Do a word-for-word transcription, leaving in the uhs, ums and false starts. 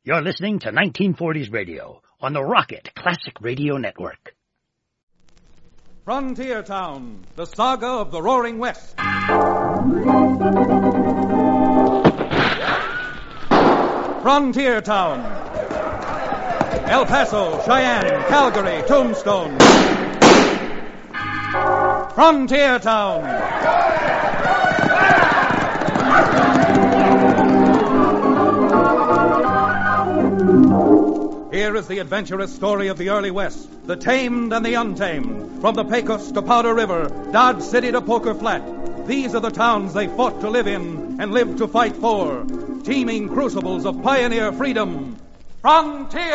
You're listening to nineteen forties Radio on the Rocket Classic Radio Network. Frontier Town, the saga of the Roaring West. Frontier Town. El Paso, Cheyenne, Calgary, Tombstone. Frontier Town. Here is the adventurous story of the early West, the tamed and the untamed. From the Pecos to Powder River, Dodge City to Poker Flat. These are the towns they fought to live in and lived to fight for. Teeming crucibles of pioneer freedom. Frontier